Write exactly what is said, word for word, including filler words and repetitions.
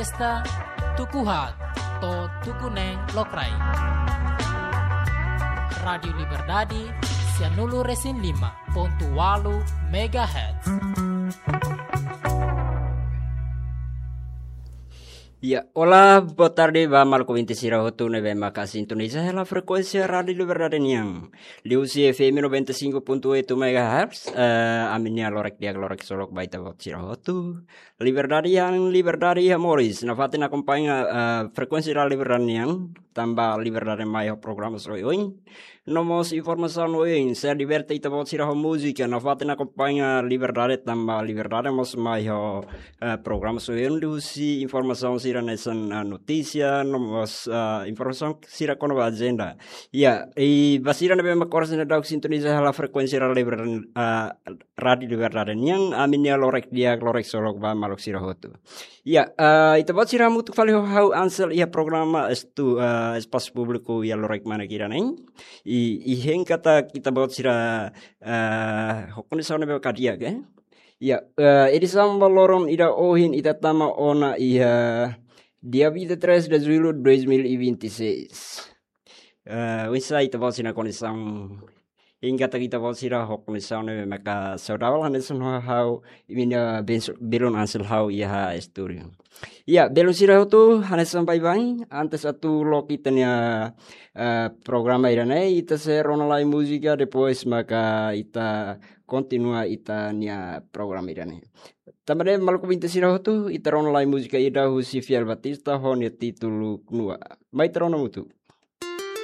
Esta tukuhat to tukuneng lokrai. Radio Liberdade Sianulu Resin lima ponto walu megahertz. Ya, hola, boa tarde, va mal vinte sirahotu nebe makasi Indonesia la frekuensia Radio Liberdade yang Liusi F M noventa e cinco ponto oito megahertz, uh, aminia lorek dia lorek solok baita bot sirahotu. Liberdade yang Liberdade Amoris, na fatin acompanha uh, frekuensi Radio Liberdade yang tambah Liberdade maior programa soioin. Nomos informação oin, se diverte ita bot siraho música, na fatin acompanha Liberdade tambah Liberdade mos maior uh, programa soioin liusi informação sira nessa uh, notícia, nomos uh, informação sira kono ba agenda. Ya, e basira na bema korsa na dauk sintoniza hala frekuensi Radio Liberdade uh, Radio Liberdade yang aminia lorek dia lorek solok ba malok sira hotu. Ya, uh, ita bot sira mutu fali hau ansel ia programa estu uh, espaço público ia lorek mana kira neng. I ihen kata kita bot sira uh, hokone sauna be kadia ke. Ya, uh, edisam baloron ida ohin ita tama ona ia dia vinte e três de julho de dois mil e vinte e seis. Uh, wisa ita bot sira condição hingga kita bot sira hokone sauna be maka saudara hanesun hau imina belon ansel hau ia studio. Ya, belum sira tu hanes sampai bang antes satu loki tenia uh, programa irane ita se ronalai música depois maka ita continua ita nia programa irane. Tamade malku vinte sira tu ita ronalai música ida husi fiel batista honia titulu knua. Mai trono mutu.